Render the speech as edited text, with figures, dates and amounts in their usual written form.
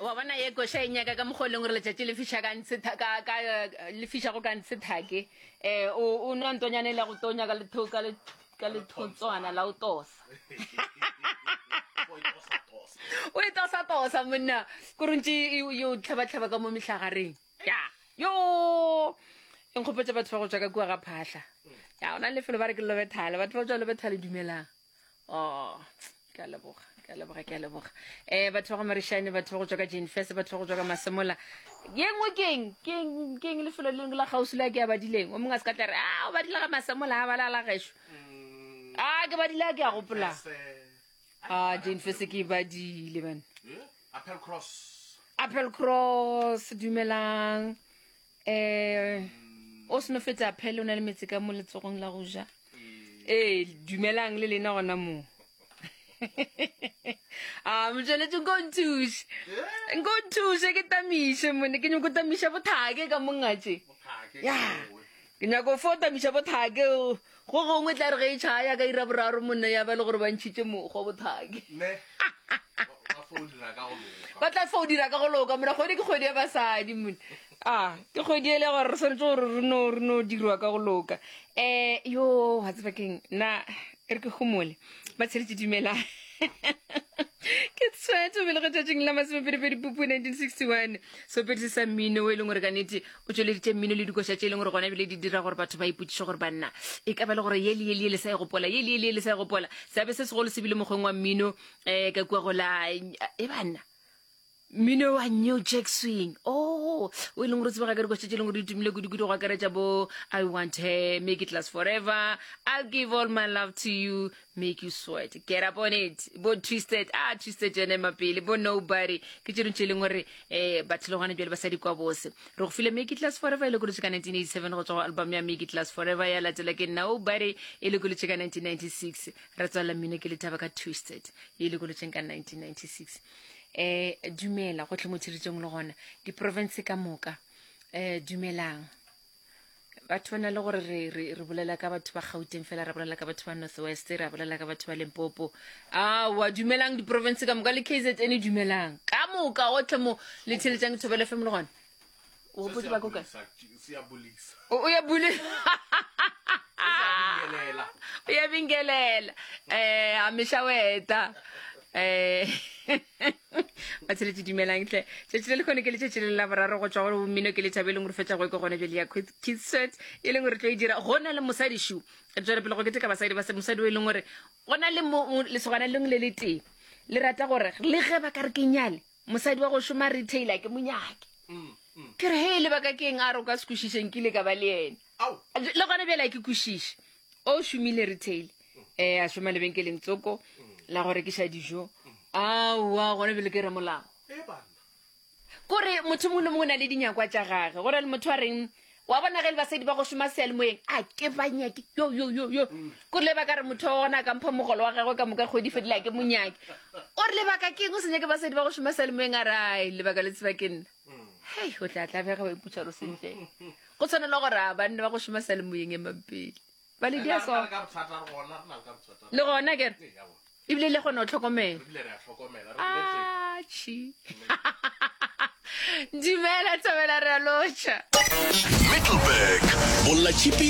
wa bona ye go sha inyaka ka mogoleng gore letšatši le fisha ka ntse ka le fisha go ka ntse thake o nna ntonyane la go tonya ka le thotswana la o tosa o e tosa monna koruntši yo tlhaba ka mo mehlagareng ya yo nkgopetša batho ba go tswa ka kua ga phahla ya o na le felo ba re ke lobethale batho ba tswa lobethale dumelang ke a leboga batho ba go marišane batho ba go tswa ka Jane First batho ba go tswa ka Masemola ye nngwe keng lefelo le lengwe la gausi la ke a badileng o mongwe a se ka tla re o badile ga Masemola a balala gešo ke badile ke a gopola Jane First ke badile bana Apple Cross dumelang o se no fetsa Apple o na le metsi ka mo letsogong la go ja dumelang le lena gona mo motšweletše nkonthuše ke tamiše mone ke nyako tamiša bothake ka mongatše ya ke nyako fo tamiša bothake go gongwe tla re ge e tšhaya ka ira boraro monna ya ba le gore ba ntšhitše mokgwa bothake ba tla fo o dira ka go loka mona kgwedi ke kgwedi ya basadi mone ke kgwedi ele gore re swanetse gore re no dirwa ka go loka yo wa tseba keng nna e re ke gomole ba tsheletše dumelang ke tshwetse bele ga tšatšing la masomepedi-pedi-pupu 1961 sopedise sa mmino o e leng gore ka nnete o tsweleditše mmino le dikoša tše e leng gore gona ebile di dira gore batho ba ipotšiše gore banna e ka ba le gore yele sa e gopola yele sa e gopola seabe se segolo se bile mokgweng wa mmino ka kua go la e banna mmino wa New Jack Swing o e leng gore tsebega ka dikoša tše e leng gore di tumile kudu go akaretša bo I Want Her, Make It Last Forever, I'll Give All My Love to You, Make You Sweat, Get Up On It, bo Twisted jene mapele, bo Nobody ke tše dintše e leng gore batho le gane bjale basadi kwa bose re go file Make It Last Forever e le kolotše ka 1987 go tswa go album ya Make It Last Forever ya latela ke Nobody e le kolotše ka 1996 re tswalela mmino ke lethaba ka Twisted e le kolotšeng ka 1996 dumela go tle mo tshiritšeng le gona di-province ka moka dumelang batho ba na le gore re bolela ka batho ba Gauteng fela re bolela ka batho ba North West re bolela ka batho ba Limpopo wa dumelang di-province ka moka le KZN dumelang ka moka go tle mo le tshiritšeng Thobela FM le gona o botse ba koka o ya bingelela a meshaweta ba tsheletše dumelang tle tšatši le kgone ke le tšatši le la boraro go tswa gore mmino ke letšhabe e leng gore fetša go ke gone bjale ya Kidswet e leng gore tlo e dira go na le mosadi shoe e tswele pele go ke teka basadi ba mosadi o e leng gore go na le lesogana lengwe le le teng le rata gore le ge ba ka re ke nyale mosadi wa go šoma retailer ke monyake ke re he lebaka ke eng a re o ka se kwešišeng ke le ka ba le ene le gona bjale ke kwešiše o šomile retail a šoma lebenkeleng tsoko la go rekiša dijo gona bele ke re molao kore motho mongwe le mongwe na le dinyakwa tša gage go na le motho wa reng wa bona ge le basadi ba go šoma sealemoyeng ke banyake yo kore le baka re motho wa gona ka mpha mogolo wa gagwe ka moka kgwedi fedila ke monyake o re lebaka keng o senyake basadi ba go šoma sealemoyeng a re lebaka le tseba ke nna hei o tla tlabega wa iputša ro sentle go tshwanela gore banna ba go šoma sealemoyeng e mampele ba le dia so le gona kere ebile le gona o tlhokomela dumela Thobela re a lotšha Middleburg